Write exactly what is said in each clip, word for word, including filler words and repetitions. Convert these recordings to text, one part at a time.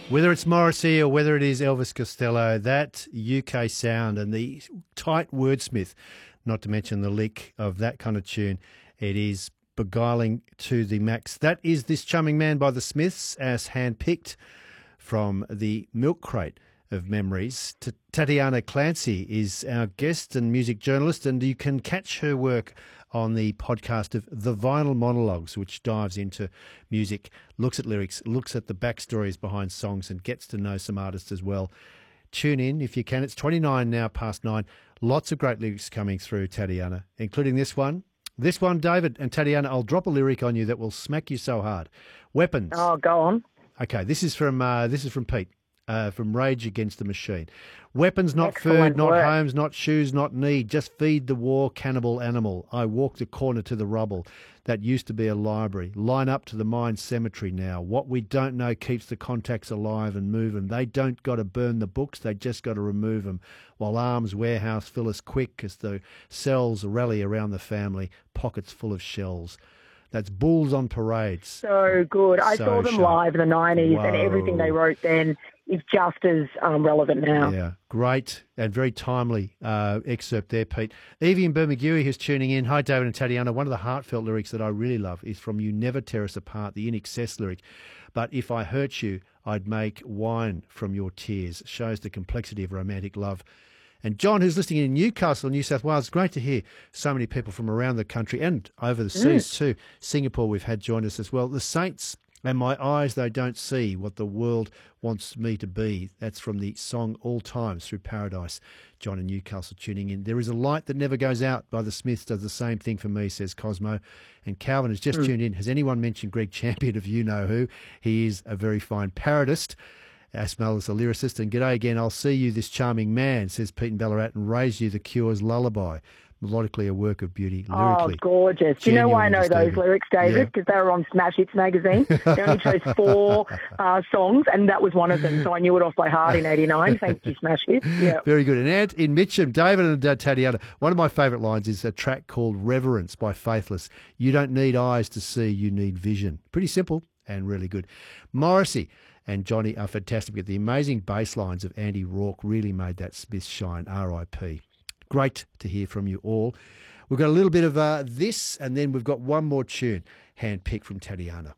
Whether it's Morrissey or whether it is Elvis Costello, that U K sound and the tight wordsmith, not to mention the lick of that kind of tune, it is beguiling to the max. That is This Charming Man by the Smiths, as handpicked from the milk crate of memories. T- Tatiana Clancy is our guest and music journalist, and you can catch her work on the podcast of The Vinyl Monologues, which dives into music, looks at lyrics, looks at the backstories behind songs and gets to know some artists as well. Tune in if you can. It's twenty-nine now past nine. Lots of great lyrics coming through, Tatiana, including this one. This one, David and Tatiana, I'll drop a lyric on you that will smack you so hard. Weapons. Oh, go on. Okay, this is from uh, this is from Pete. Uh, from Rage Against the Machine. Weapons, not Excellent food, not work. homes, not shoes, not need. Just feed the war cannibal animal. I walk the corner to the rubble. That used to be a library. Line up to the mine cemetery now. What we don't know keeps the contacts alive and moving. They don't got to burn the books. They just got to remove them. While arms warehouse fill us quick as the cells rally around the family, pockets full of shells. That's Bulls on Parades. So good. I So saw them sharp. live in the nineties, and Whoa. everything they wrote then is just as um, relevant now. Yeah, great and very timely uh, excerpt there, Pete. Evie in Bermagui who's tuning in. Hi, David and Tatiana. One of the heartfelt lyrics that I really love is from You Never Tear Us Apart, the In Excess lyric. But if I hurt you, I'd make wine from your tears. Shows the complexity of romantic love. And John, who's listening in Newcastle, New South Wales, great to hear so many people from around the country and over the seas too. Singapore we've had join us as well. The Saints and My Eyes, They Don't See What the World Wants Me to Be. That's from the song All Times Through Paradise. John in Newcastle tuning in. There Is a Light That Never Goes Out by the Smiths does the same thing for me, says Cosmo. And Calvin has just mm. tuned in. Has anyone mentioned Greg Champion of You Know Who? He is a very fine parodist. Asmel is a lyricist. And g'day again, I'll see you, this charming man, says Pete in Ballarat, and raise you the Cure's Lullaby. Melodically a work of beauty, lyrically. Oh, gorgeous. Do you know why I know those lyrics, David? Because yeah. they were on Smash Hits magazine. They only chose four uh, songs, and that was one of them. So I knew it off by heart in eighty-nine. Thank you, Smash Hits. Yeah. Very good. And Ant in Mitcham, David and uh, Tatiana, one of my favourite lines is a track called Reverence by Faithless. You don't need eyes to see, you need vision. Pretty simple and really good. Morrissey and Johnny are fantastic. But the amazing bass lines of Andy Rourke really made that Smith shine, R I P. Great to hear from you all. We've got a little bit of uh, this, and then we've got one more tune, handpicked from Tatiana.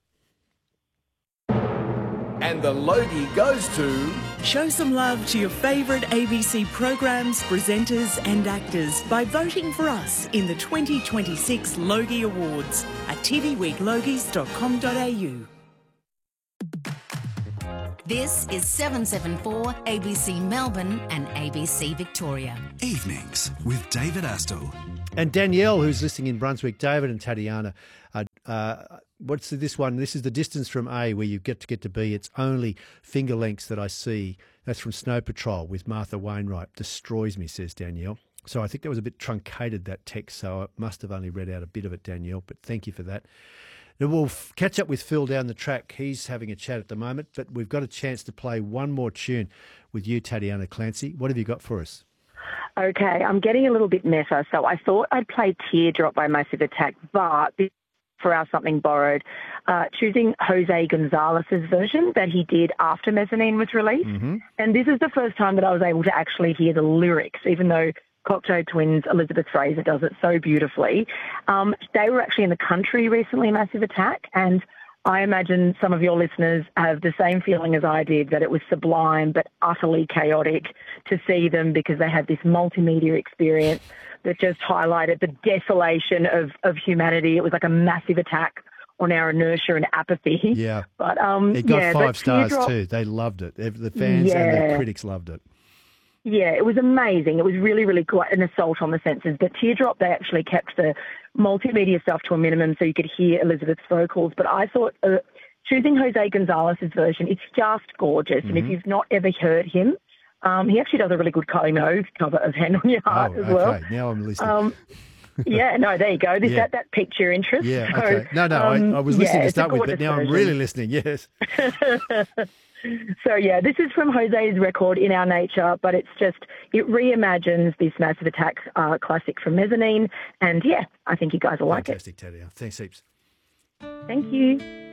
And the Logie goes to... Show some love to your favourite A B C programs, presenters and actors by voting for us in the twenty twenty-six Logie Awards at t v week logies dot com dot a u. This is seven seven four A B C Melbourne and A B C Victoria. Evenings with David Astle. And Danielle, who's listening in Brunswick, David and Tatiana. Uh, uh, what's this one? This is the distance from A where you get to get to B. It's only finger lengths that I see. That's from Snow Patrol with Martha Wainwright. Destroys me, says Danielle. So I think that was a bit truncated, that text, so I must have only read out a bit of it, Danielle, but thank you for that. Now we'll f- catch up with Phil down the track. He's having a chat at the moment, but we've got a chance to play one more tune with you, Tatiana Clancy. What have you got for us? Okay, I'm getting a little bit meta, so I thought I'd play Teardrop by Massive Attack, but for our Something Borrowed, uh, choosing Jose Gonzalez's version that he did after Mezzanine was released. Mm-hmm. And this is the first time that I was able to actually hear the lyrics, even though Cocteau Twins, Elizabeth Fraser does it so beautifully. Um, they were actually in the country recently, Massive Attack, and I imagine some of your listeners have the same feeling as I did, that it was sublime but utterly chaotic to see them because they had this multimedia experience that just highlighted the desolation of, of humanity. It was like a massive attack on our inertia and apathy. Yeah. But um, it got yeah, five stars Teardrop, too. They loved it. The fans yeah. and the critics loved it. Yeah, it was amazing. It was really, really quite an assault on the senses. But Teardrop, they actually kept the multimedia stuff to a minimum so you could hear Elizabeth's vocals. But I thought uh, choosing Jose Gonzalez's version, it's just gorgeous. Mm-hmm. And if you've not ever heard him, um, he actually does a really good Kylie Minogue cover of Hand on Your Heart oh, as well. Okay, now I'm listening. Um, yeah, no, there you go. This, yeah. that, that piqued your interest. Yeah, so, okay. No, no, um, I, I was listening yeah, to start with, but now version. I'm really listening, yes. So, yeah, this is from Jose's record, In Our Nature, but it's just, it reimagines this Massive Attack uh, classic from Mezzanine. And, yeah, I think you guys will like Fantastic, it. Fantastic, Tadia. Thanks heaps. Thank you.